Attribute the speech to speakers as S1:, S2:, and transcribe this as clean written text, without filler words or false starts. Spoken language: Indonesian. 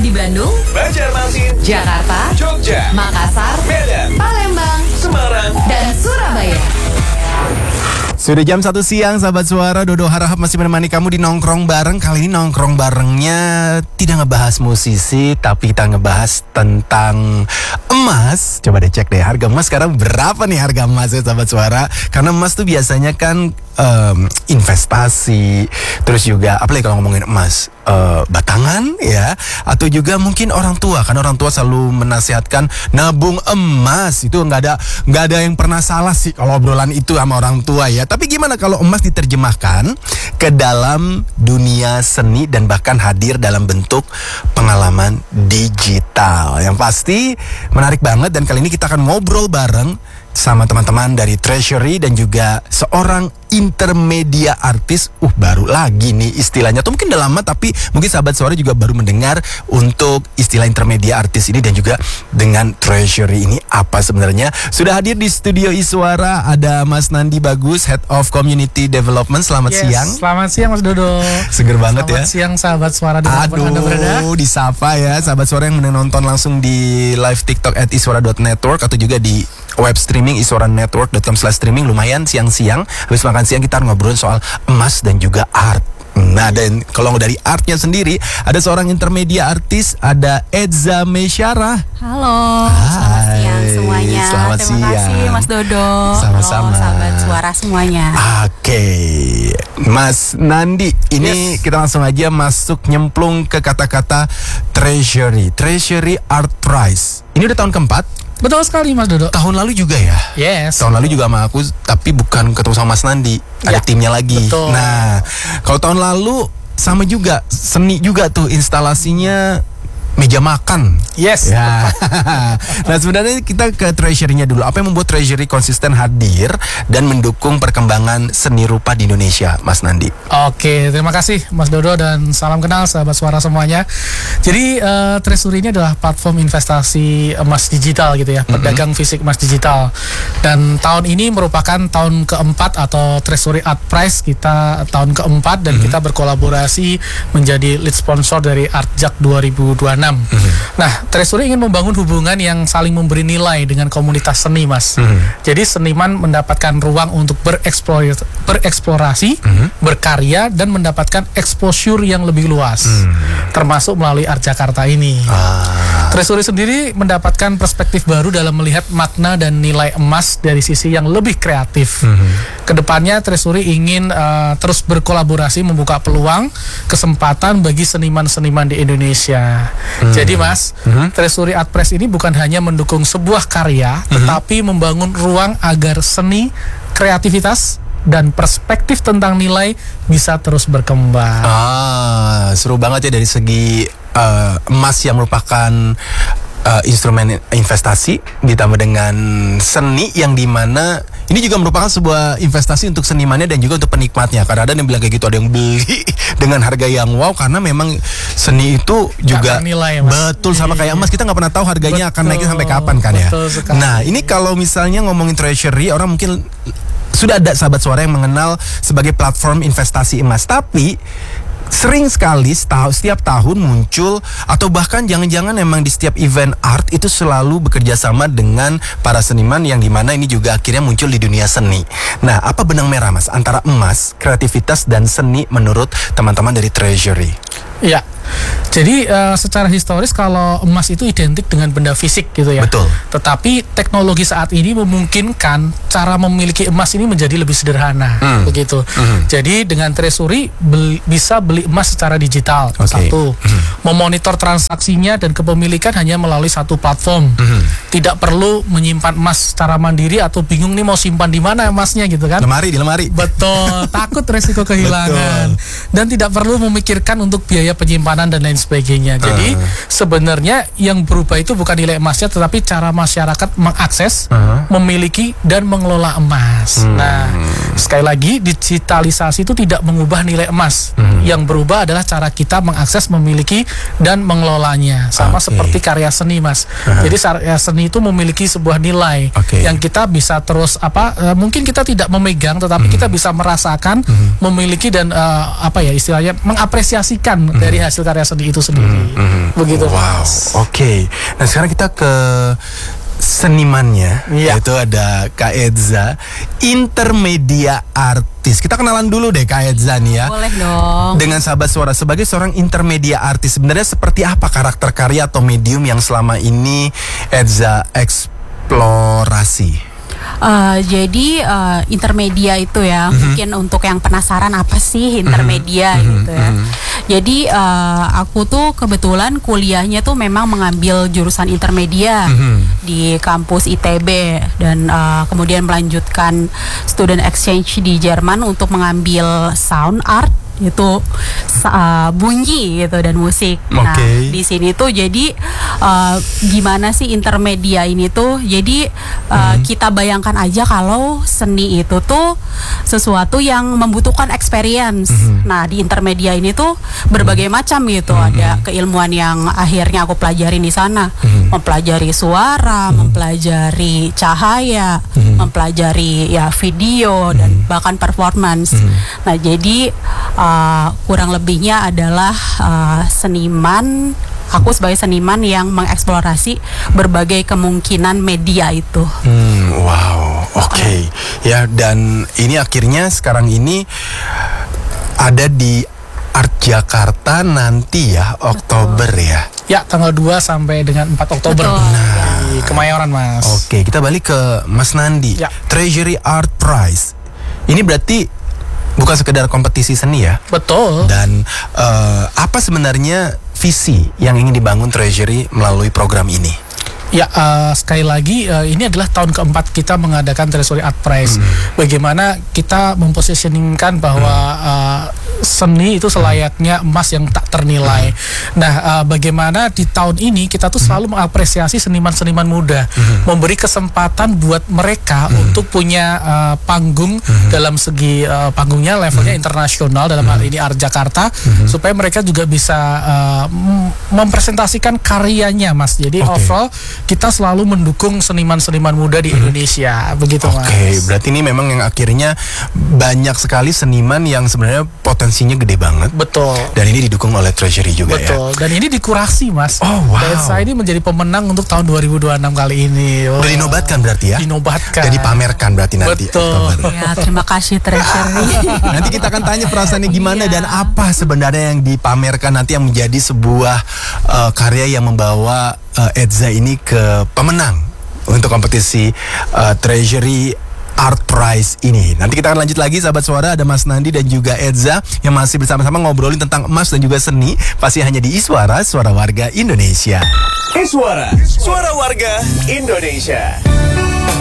S1: di Bandung,
S2: Banjarmasin,
S1: Jakarta,
S2: Jogja,
S1: Makassar,
S2: Medan,
S1: Palembang,
S2: Semarang,
S1: dan Surabaya.
S3: Sudah jam 1 siang, sahabat suara. Dodo harap masih menemani kamu di nongkrong bareng. Kali ini nongkrong barengnya tidak ngebahas musisi, tapi kita ngebahas tentang emas. Coba deh cek deh, harga emas sekarang berapa nih harga emas ya, sahabat suara. Karena emas tuh biasanya kan investasi. Terus juga, apalagi kalau ngomongin emas, batangan ya. Atau juga mungkin orang tua. Karena orang tua selalu menasihatkan nabung emas. Itu nggak ada yang pernah salah sih kalau obrolan itu sama orang tua ya. Tapi gimana kalau emas diterjemahkan ke dalam dunia seni dan bahkan hadir dalam bentuk pengalaman digital? Yang pasti menarik banget, dan kali ini kita akan ngobrol bareng sama teman-teman dari Treasury dan juga seorang intermedia artis. Baru lagi nih istilahnya, tuh mungkin udah lama tapi mungkin sahabat suara juga baru mendengar untuk istilah intermedia artis ini, dan juga dengan Treasury ini apa sebenarnya. Sudah hadir di studio Iswara ada Mas Nandi Bagus, Head of Community Development. Selamat siang.
S4: Selamat siang Mas Dodo.
S3: Seger banget ya.
S4: Selamat siang sahabat suara dimanapun Anda berada.
S3: Disapa ya sahabat suara yang menonton langsung di live TikTok @iswara.network atau juga di web streaming iswaranetwork.com/streaming. Lumayan siang-siang, habis makan siang kita ngobrol soal emas dan juga art. Nah, dan kalau dari artnya sendiri ada seorang intermedia artis, ada Edza Mesyarah.
S5: Halo, selamat siang semuanya.
S3: Selamat
S5: Terima kasih Mas Dodo.
S3: Sama-sama.
S5: Halo sahabat suara semuanya.
S3: Oke, Mas Nandi, ini kita langsung aja masuk nyemplung ke kata-kata Treasury Art Prize. Ini udah tahun keempat.
S4: Betul sekali Mas Dodo.
S3: Tahun lalu juga ya?
S4: Yes.
S3: Tahun lalu juga sama aku, tapi bukan ketemu sama Mas Nandi. Ada timnya lagi.
S4: Betul.
S3: Nah, kalau tahun lalu sama juga, seni juga tuh instalasinya meja makan.
S4: Yes.
S3: Ya. Nah, sebenarnya kita ke Treasury-nya dulu. Apa yang membuat Treasury konsisten hadir dan mendukung perkembangan seni rupa di Indonesia, Mas Nandi?
S4: Oke, terima kasih Mas Dodo dan salam kenal sahabat suara semuanya. Jadi Treasury ini adalah platform investasi emas digital gitu ya, pedagang fisik emas digital. Dan tahun ini merupakan tahun keempat atau Treasury Art Prize kita tahun keempat, dan kita berkolaborasi menjadi lead sponsor dari Artjak 2026. Nah, Treasury ingin membangun hubungan yang saling memberi nilai dengan komunitas seni, Mas. Jadi seniman mendapatkan ruang untuk bereksplorasi, berkarya, dan mendapatkan exposure yang lebih luas, termasuk melalui Art Jakarta ini. Treasury sendiri mendapatkan perspektif baru dalam melihat makna dan nilai emas dari sisi yang lebih kreatif. Kedepannya Treasury ingin terus berkolaborasi, membuka peluang kesempatan bagi seniman-seniman di Indonesia. Jadi Mas, Treasury Art Prize ini bukan hanya mendukung sebuah karya, tetapi membangun ruang agar seni, kreativitas, dan perspektif tentang nilai bisa terus berkembang.
S3: Seru banget ya dari segi emas yang merupakan instrumen investasi ditambah dengan seni yang dimana ini juga merupakan sebuah investasi untuk senimannya dan juga untuk penikmatnya. Karena ada yang bilang kayak gitu, ada yang beli dengan harga yang wow, karena memang seni itu juga
S4: nilai, Mas.
S3: Betul, sama kayak emas, kita nggak pernah tahu harganya akan naik sampai kapan kan ya. Nah, ini kalau misalnya ngomongin Treasury, orang mungkin sudah ada sahabat suara yang mengenal sebagai platform investasi emas, tapi sering sekali setiap tahun muncul, atau bahkan jangan-jangan memang di setiap event art itu selalu bekerja sama dengan para seniman, yang dimana ini juga akhirnya muncul di dunia seni. Nah, apa benang merah Mas antara emas, kreativitas, dan seni menurut teman-teman dari Treasury?
S4: Ya, jadi secara historis kalau emas itu identik dengan benda fisik gitu ya.
S3: Betul.
S4: Tetapi teknologi saat ini memungkinkan cara memiliki emas ini menjadi lebih sederhana, begitu. Jadi dengan Treasury bisa beli emas secara digital. Satu, memonitor transaksinya dan kepemilikan hanya melalui satu platform. Tidak perlu menyimpan emas secara mandiri atau bingung nih mau simpan di mana emasnya gitu kan.
S3: Di lemari.
S4: Betul, takut resiko kehilangan. Dan tidak perlu memikirkan untuk biaya penyimpanan dan lain sebagainya. Jadi sebenarnya yang berubah itu bukan nilai emasnya, tetapi cara masyarakat mengakses, memiliki, dan mengelola emas. Nah, sekali lagi, digitalisasi itu tidak mengubah nilai emas. Yang berubah adalah cara kita mengakses, memiliki, dan mengelolanya. Sama seperti karya seni, Mas. Jadi karya seni itu memiliki sebuah nilai yang kita bisa terus mungkin kita tidak memegang, tetapi kita bisa merasakan, memiliki dan istilahnya mengapresiasikan dari hasil karya seni itu sendiri. Begitu.
S3: Wow. Oke. Nah, sekarang kita ke senimannya, yaitu ada Kak Edza, intermedia artis. Kita kenalan dulu deh Kak Edza nih ya.
S5: Boleh dong.
S3: Dengan sahabat suara, sebagai seorang intermedia artis, sebenarnya seperti apa karakter karya atau medium yang selama ini Edza eksplorasi?
S5: Jadi intermedia itu ya, mungkin untuk yang penasaran apa sih intermedia gitu ya. Jadi aku tuh kebetulan kuliahnya tuh memang mengambil jurusan intermedia di kampus ITB dan kemudian melanjutkan student exchange di Jerman untuk mengambil sound art, itu bunyi gitu dan musik. Nah, di sini tuh jadi gimana sih intermedia ini tuh? Jadi kita bayangkan aja kalau seni itu tuh sesuatu yang membutuhkan experience. Nah, di intermedia ini tuh berbagai macam gitu. Ada keilmuan yang akhirnya aku pelajari di sana, mempelajari suara, mempelajari cahaya, mempelajari ya video dan bahkan performance. Nah, jadi kurang lebihnya adalah seniman. Aku sebagai seniman yang mengeksplorasi berbagai kemungkinan media itu.
S3: Wow, oke. Ya, dan ini akhirnya sekarang ini ada di Art Jakarta nanti ya, Oktober ya.
S4: Ya, tanggal 2 sampai dengan 4 Oktober. Di Kemayoran, Mas.
S3: Oke, kita balik ke Mas Nandi. Treasury Art Prize. Ini berarti bukan sekedar kompetisi seni ya?
S4: Betul.
S3: Dan apa sebenarnya visi yang ingin dibangun Treasury melalui program ini?
S4: Ya, sekali lagi ini adalah tahun keempat kita mengadakan Treasury Art Prize. Bagaimana kita mempositioningkan bahwa seni itu selayaknya emas yang tak ternilai. Nah, bagaimana di tahun ini kita tuh selalu mengapresiasi seniman-seniman muda, memberi kesempatan buat mereka untuk punya panggung dalam segi panggungnya levelnya internasional, dalam hal ini Art Jakarta, supaya mereka juga bisa mempresentasikan karyanya, Mas. Jadi overall kita selalu mendukung seniman-seniman muda di Indonesia, begitu, Mas.
S3: Oke, berarti ini memang yang akhirnya banyak sekali seniman yang sebenarnya potensinya gede banget.
S4: Betul.
S3: Dan ini didukung oleh Treasury juga.
S4: Betul.
S3: Ya.
S4: Dan ini dikurasi, Mas.
S3: Oh, wow.
S4: Dan saya ini menjadi pemenang untuk tahun 2026 kali ini.
S3: Udah dinobatkan berarti ya?
S4: Dinobatkan.
S3: Dan dipamerkan berarti nanti.
S4: Betul.
S5: Ya, terima kasih Treasury.
S3: Nanti kita akan tanya perasaannya gimana dan apa sebenarnya yang dipamerkan nanti yang menjadi sebuah karya yang membawa Edza ini ke pemenang untuk kompetisi Treasury Art Prize ini. Nanti kita akan lanjut lagi, sahabat suara. Ada Mas Nandi dan juga Edza yang masih bersama-sama ngobrolin tentang emas dan juga seni. Pasti hanya di Iswara, Suara Warga Indonesia.
S1: Iswara, Suara Warga Indonesia.